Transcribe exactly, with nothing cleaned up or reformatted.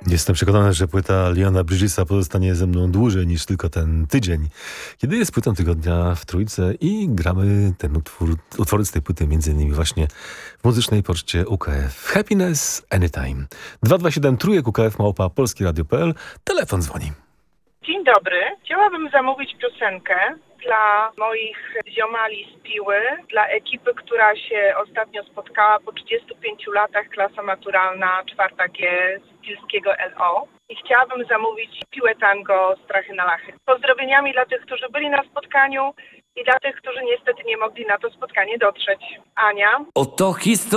Jestem przekonany, że płyta Leona Bridgesa pozostanie ze mną dłużej niż tylko ten tydzień, kiedy jest płytą tygodnia w Trójce i gramy ten utwór, utwory z tej płyty między innymi właśnie w muzycznej poczcie U K F. Happiness Anytime. dwa dwa siedem trójek U K F małpa polskieradio kropka p l. Telefon dzwoni. Dzień dobry. Chciałabym zamówić piosenkę dla moich ziomali z Piły, dla ekipy, która się ostatnio spotkała po trzydziestu pięciu latach, klasa maturalna czwarta G z pilskiego L O. I chciałabym zamówić Piłę Tango Strachy na Lachy. Pozdrowieniami dla tych, którzy byli na spotkaniu i dla tych, którzy niestety nie mogli na to spotkanie dotrzeć. Ania. Oto historia.